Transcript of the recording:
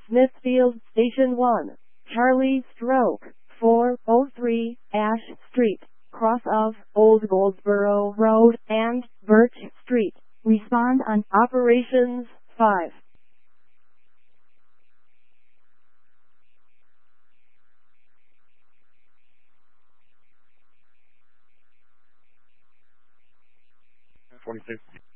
Smithfield Station 1, Charlie Stroke, 403 Ash Street, cross of Old Goldsboro Road and Birch Street. Respond on Operations 5. $26.